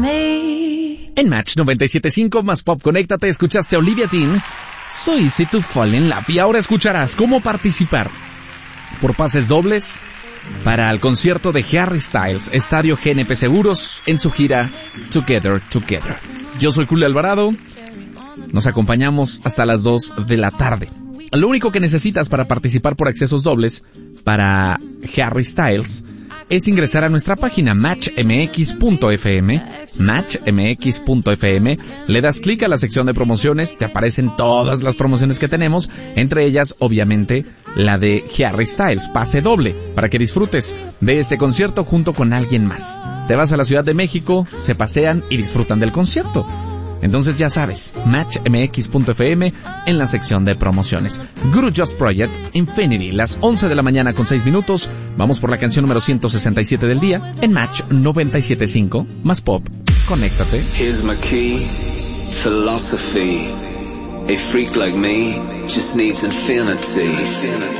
me. En Match 97.5 más Pop, conéctate, escuchaste a Olivia Dean, So Easy to Fall in Love. Y ahora escucharás cómo participar por pases dobles para el concierto de Harry Styles, Estadio GNP Seguros, en su gira Together Together. Yo soy Julio Alvarado, nos acompañamos hasta las 2 de la tarde. Lo único que necesitas para participar por accesos dobles para Harry Styles es ingresar a nuestra página matchmx.fm, le das clic a la sección de promociones, te aparecen todas las promociones que tenemos, entre ellas, obviamente, la de Harry Styles, pase doble, para que disfrutes de este concierto junto con alguien más. Te vas a la Ciudad de México, se pasean y disfrutan del concierto. Entonces ya sabes, matchmx.fm en la sección de promociones. Guru Just Project, Infinity, las 11 de la mañana con 6 minutos. Vamos por la canción número 167 del día en Match 97.5 más Pop. Conéctate. Here's my key, philosophy. A freak like me just needs infinity.